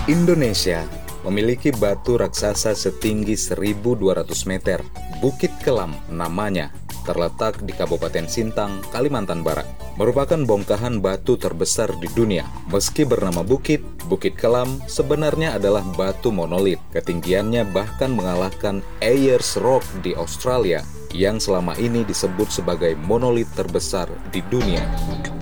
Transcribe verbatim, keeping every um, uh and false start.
Indonesia memiliki batu raksasa setinggi seribu dua ratus meter. Bukit Kelam namanya, terletak di Kabupaten Sintang, Kalimantan Barat. Merupakan bongkahan batu terbesar di dunia. Meski bernama bukit, Bukit Kelam sebenarnya adalah batu monolit. Ketinggiannya bahkan mengalahkan Ayers Rock di Australia, yang selama ini disebut sebagai monolit terbesar di dunia.